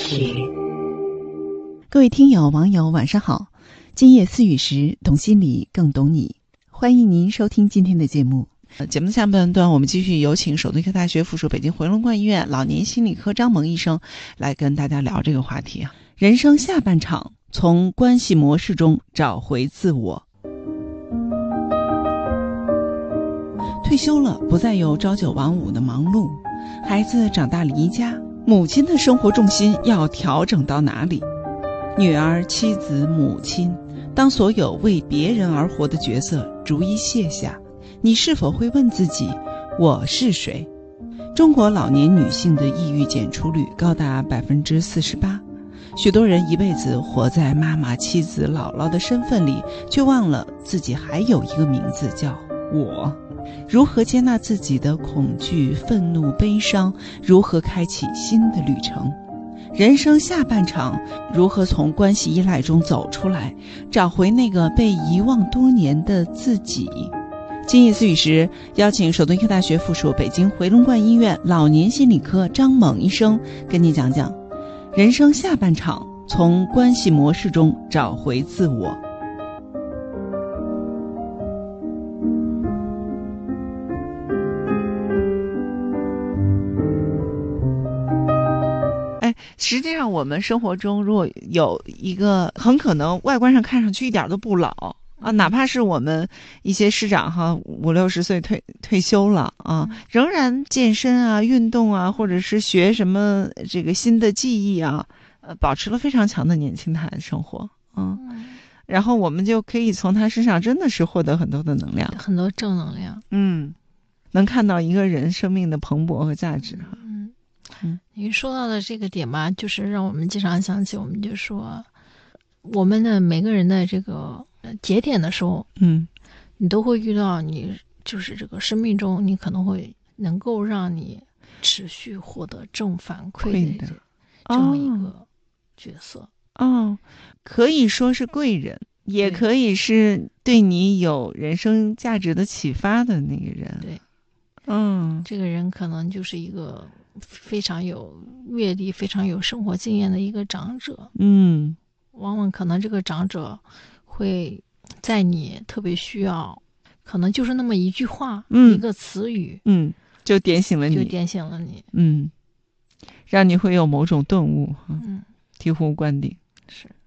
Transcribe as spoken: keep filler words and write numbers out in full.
体。 各位听友网友晚上好，今夜思语时，懂心理更懂你，欢迎您收听今天的节目。节目的下半段，我们继续有请首都医科大学附属北京回龙观医院老年心理科张萌医生来跟大家聊这个话题啊。人生下半场，从关系模式中找回自我。退休了，不再有朝九晚五的忙碌，孩子长大离家，母亲的生活重心要调整到哪里？女儿、妻子、母亲，当所有为别人而活的角色逐一卸下，你是否会问自己，我是谁？中国老年女性的抑郁检出率高达百分之四十八，许多人一辈子活在妈妈、妻子、姥姥的身份里，却忘了自己还有一个名字叫我。如何接纳自己的恐惧、愤怒、悲伤？如何开启新的旅程？人生下半场，如何从关系依赖中走出来，找回那个被遗忘多年的自己？今夜思语时，邀请首都医科大学附属北京回龙观医院老年心理科张猛医生跟你讲讲人生下半场，从关系模式中找回自我。实际上我们生活中如果有一个很可能外观上看上去一点都不老啊，哪怕是我们一些师长哈五六十岁退退休了啊，仍然健身啊、运动啊，或者是学什么这个新的技艺啊，呃，保持了非常强的年轻态的生活啊。然后我们就可以从他身上真的是获得很多的能量， 很多正能量。 嗯，能看到一个人生命的蓬勃和价值哈。 嗯，你说到的这个点吧，就是让我们经常想起，我们就说，我们的每个人的这个节点的时候， 嗯， 你都会遇到你就是这个生命中，你可能会能够让你持续获得正反馈的这么一个角色。 哦，可以说是贵人，也可以是对你有人生价值的启发的那个人。 对， 嗯， 这个人可能就是一个非常有阅历、非常有生活经验的一个长者。 嗯， 往往可能这个长者会在你特别需要，可能就是那么一句话、嗯、一个词语， 嗯，就点醒了你， 就点醒了你， 嗯，让你会有某种顿悟， 嗯， 醍醐灌顶。 是。